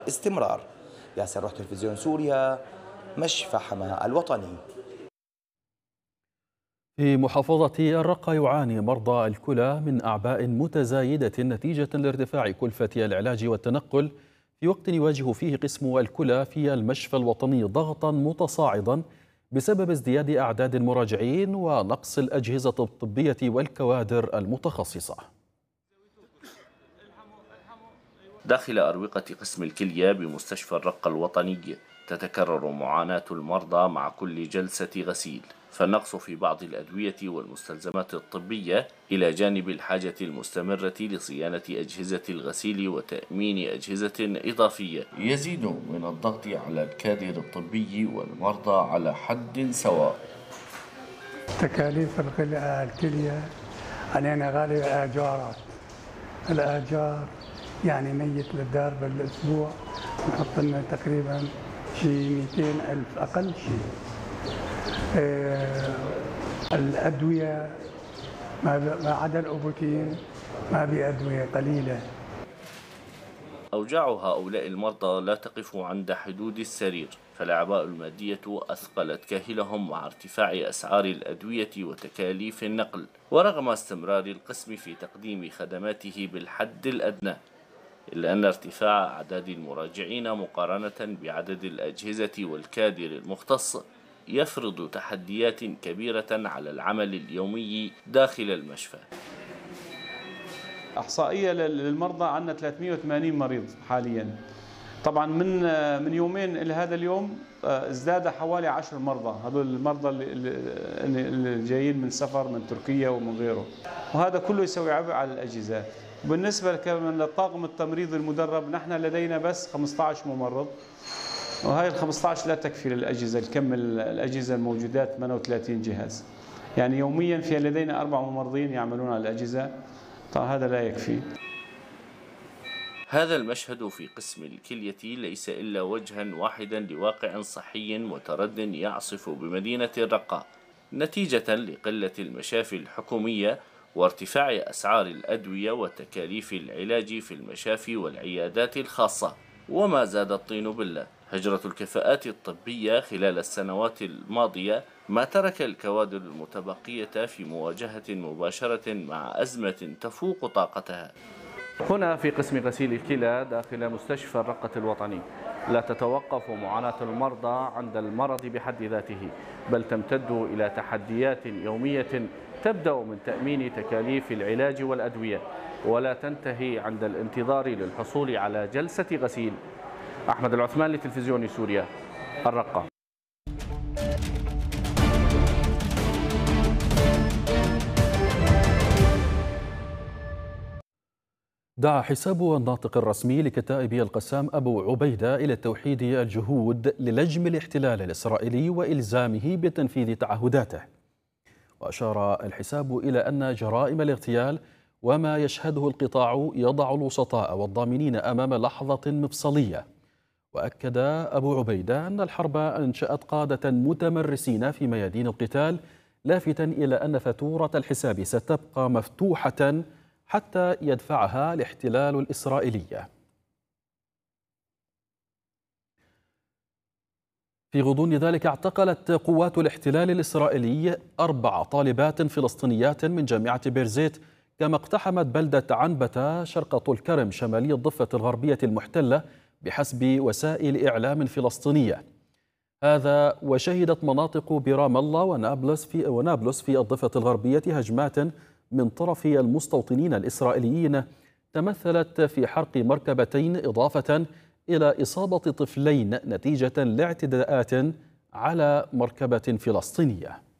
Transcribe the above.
استمرار. ياسر روح تلفزيون سوريا، مشفى حماة الوطني. في محافظة الرقة يعاني مرضى الكلى من أعباء متزايدة نتيجة لارتفاع كلفة العلاج والتنقل، في وقت يواجه فيه قسم الكلى في المشفى الوطني ضغطا متصاعدا بسبب ازدياد أعداد المراجعين ونقص الأجهزة الطبية والكوادر المتخصصة. داخل أروقة قسم الكلية بمستشفى الرقة الوطني تتكرر معاناة المرضى مع كل جلسة غسيل، فالنقص في بعض الأدوية والمستلزمات الطبية إلى جانب الحاجة المستمرة لصيانة أجهزة الغسيل وتأمين أجهزة إضافية يزيد من الضغط على الكادر الطبي والمرضى على حد سواء. تكاليف الكلية علينا غالية. الآجار يعني ميت للدار بالأسبوع نحط لنا تقريبا شيء 200 ألف أقل شيء. الأدوية ما عدا الأوبوتين ما بأدوية قليلة. أوجاع هؤلاء المرضى لا تقف عند حدود السرير، فالأعباء المادية أثقلت كاهلهم مع ارتفاع أسعار الأدوية وتكاليف النقل، ورغم استمرار القسم في تقديم خدماته بالحد الأدنى، إلا أن ارتفاع أعداد المراجعين مقارنة بعدد الأجهزة والكادر المختص يفرض تحديات كبيرة على العمل اليومي داخل المشفى. إحصائية للمرضى عندنا 380 مريض حاليا. طبعا من يومين إلى هذا اليوم ازداد حوالي 10 مرضى، هذول المرضى اللي جايين من سفر من تركيا ومن غيره، وهذا كله يسوي عبء على الأجهزة. بالنسبة كمان للطاقم التمريضي المدرب، نحن لدينا بس 15 ممرض، وهي ال 15 لا تكفي للأجهزة، الكم الأجهزة الموجودات 38 جهاز، يعني يوميا في لدينا 4 ممرضين يعملون على الأجهزة، طبعا هذا لا يكفي. هذا المشهد في قسم الكلية ليس إلا وجها واحدا لواقع صحي مترد يعصف بمدينة الرقة نتيجة لقلة المشافي الحكومية وارتفاع أسعار الأدوية وتكاليف العلاج في المشافي والعيادات الخاصة. وما زاد الطين بلة، هجرة الكفاءات الطبية خلال السنوات الماضية ما ترك الكوادر المتبقية في مواجهة مباشرة مع أزمة تفوق طاقتها. هنا في قسم غسيل الكلى داخل مستشفى الرقة الوطني لا تتوقف معاناة المرضى عند المرض بحد ذاته، بل تمتد إلى تحديات يومية تبدأ من تأمين تكاليف العلاج والأدوية، ولا تنتهي عند الانتظار للحصول على جلسة غسيل. أحمد العثمان لتلفزيون سوريا، الرقة. دعا حساب الناطق الرسمي لكتائب القسام أبو عبيدة إلى توحيد الجهود للجم الاحتلال الإسرائيلي وإلزامه بتنفيذ تعهداته. وأشار الحساب إلى أن جرائم الاغتيال وما يشهده القطاع يضع الوسطاء والضامنين أمام لحظة مفصلية. وأكد أبو عبيدة أن الحرب أنشأت قادة متمرسين في ميادين القتال، لافتا إلى أن فاتورة الحساب ستبقى مفتوحة حتى يدفعها الاحتلال الإسرائيلي. في غضون ذلك اعتقلت قوات الاحتلال الإسرائيلي 4 طالبات فلسطينيات من جامعة بيرزيت، كما اقتحمت بلدة عنبة شرق طول كرم شمالي الضفة الغربية المحتلة بحسب وسائل إعلام فلسطينية. هذا وشهدت مناطق برام الله ونابلس في الضفة الغربية هجمات من طرف المستوطنين الإسرائيليين تمثلت في حرق مركبتين، إضافة إلى إصابة طفلين نتيجة لاعتداءات على مركبة فلسطينية.